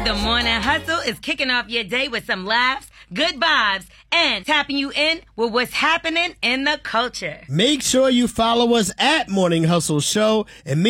The Morning Hustle is kicking off your day with some laughs, good vibes, and tapping you in with what's happening in the culture. Make sure you follow us at Morning Hustle Show and